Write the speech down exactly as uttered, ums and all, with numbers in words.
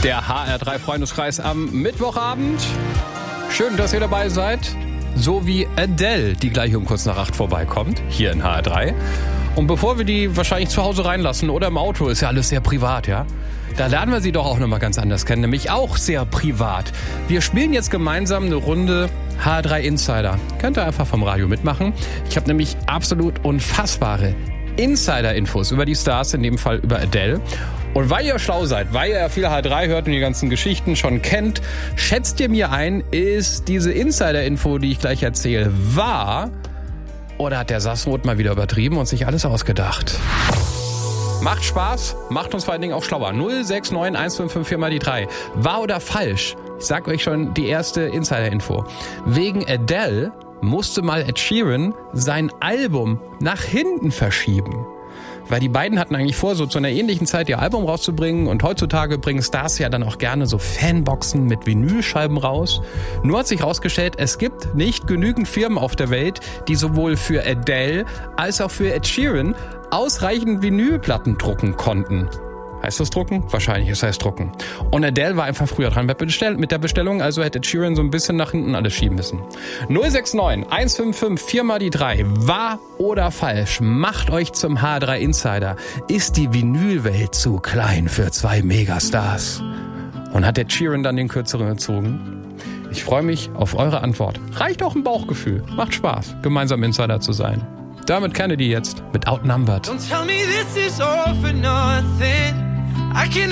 Der H R drei Freundeskreis am Mittwochabend. Schön, dass ihr dabei seid. So wie Adele, die gleich um kurz nach acht vorbeikommt, hier in H R drei. Und bevor wir die wahrscheinlich zu Hause reinlassen oder im Auto, ist ja alles sehr privat, ja? Da lernen wir sie doch auch nochmal ganz anders kennen, nämlich auch sehr privat. Wir spielen jetzt gemeinsam eine Runde H R drei Insider. Könnt ihr einfach vom Radio mitmachen. Ich habe nämlich absolut unfassbare Insider-Infos über die Stars, in dem Fall über Adele. Und weil ihr schlau seid, weil ihr ja viel H R drei hört und die ganzen Geschichten schon kennt, schätzt ihr mir ein, ist diese Insider-Info, die ich gleich erzähle, wahr? Oder hat der Sassroth mal wieder übertrieben und sich alles ausgedacht? Macht Spaß, macht uns vor allen Dingen auch schlauer. null sechs neun eins fünf fünf vier mal die drei. Wahr oder falsch? Ich sag euch schon die erste Insider-Info. Wegen Adele musste mal Ed Sheeran sein Album nach hinten verschieben. Weil die beiden hatten eigentlich vor, so zu einer ähnlichen Zeit ihr Album rauszubringen. Und heutzutage bringen Stars ja dann auch gerne so Fanboxen mit Vinylscheiben raus. Nur hat sich herausgestellt, es gibt nicht genügend Firmen auf der Welt, die sowohl für Adele als auch für Ed Sheeran ausreichend Vinylplatten drucken konnten. Heißt das drucken? Wahrscheinlich, es heißt drucken. Und Adele war einfach früher dran mit der Bestellung, also hätte Ed Sheeran so ein bisschen nach hinten alles schieben müssen. null sechs neun eins fünf fünf vier mal die drei. Wahr oder falsch? Macht euch zum H R drei Insider. Ist die Vinylwelt zu klein für zwei Megastars? Und hat Ed Sheeran dann den kürzeren gezogen? Ich freue mich auf eure Antwort. Reicht auch ein Bauchgefühl. Macht Spaß, gemeinsam Insider zu sein. Damit Kennedy jetzt mit Outnumbered. Don't tell me this is all for nothing. I can